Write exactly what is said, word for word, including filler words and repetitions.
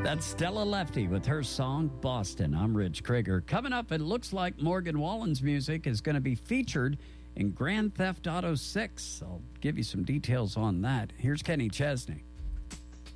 That's Stella Lefty with her song, Boston. I'm Rich Krieger. Coming up, it looks like Morgan Wallen's music is going to be featured in Grand Theft Auto six. I'll give you some details on that. Here's Kenny Chesney.